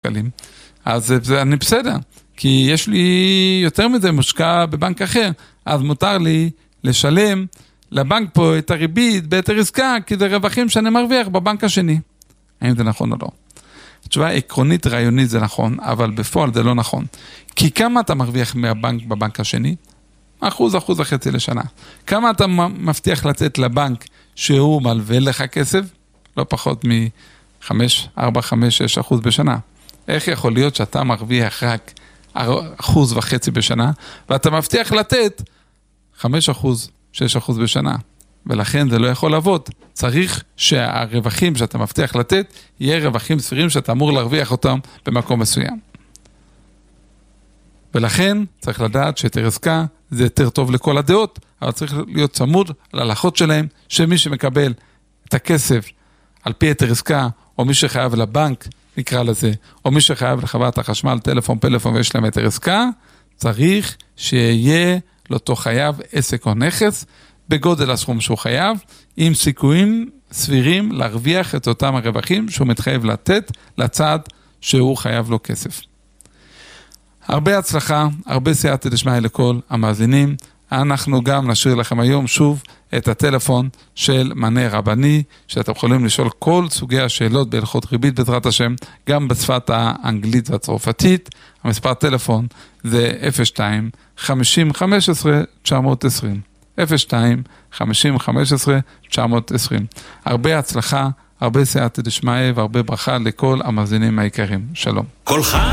שקלים, אז אני בסדר, כי יש לי יותר מזה מושקע בבנק אחר, אז מותר לי לשלם לבנק פה את הריבית ביתר עסקה, כי זה רווחים שאני מרוויח בבנק השני. האם זה נכון או לא? התשובה עקרונית, רעיונית זה נכון, אבל בפועל זה לא נכון. כי כמה אתה מרוויח מהבנק בבנק השני? 1%, 1.5% לשנה. כמה אתה מבטיח לתת לבנק שהוא מלווה לך כסף? לא פחות מ-5, 4, 5, 6% בשנה. איך יכול להיות שאתה מרוויח רק 1.5% בשנה, ואתה מבטיח לתת 5%, 6% בשנה? ולכן זה לא יכול לעבוד. צריך שהרווחים שאתה מבטיח לתת, יהיה רווחים סבירים שאתה אמור להרוויח אותם במקום מסוים. ולכן צריך לדעת שיתר עסקה זה יותר טוב לכל הדעות, אבל צריך להיות צמוד להלכות שלהם, שמי שמקבל את הכסף על פי יתר עסקה, או מי שחייב לבנק, נקרא לזה, או מי שחייב לחברת החשמל, טלפון, פלאפון ויש להם יתר עסקה, צריך שיהיה לאותו חייב עסק או נכס, בגודל הסכום שהוא חייב, עם סיכויים סבירים להרוויח את אותם הרווחים שהוא מתחייב לתת לצד שהוא חייב לו כסף. הרבה הצלחה, הרבה סייעתא דשמיא לכל המאזינים. אנחנו גם נשאיר לכם היום שוב את הטלפון של מענה רבני, שאתם יכולים לשאול כל סוגי השאלות בהלכות ריבית בעזרת השם, גם בשפת האנגלית והצרפתית. המספר טלפון זה 02-50-15-920. 02-50-15-920. הרבה הצלחה, הרבה סייעתא דשמיא והרבה ברכה לכל המאזינים היקרים. שלום.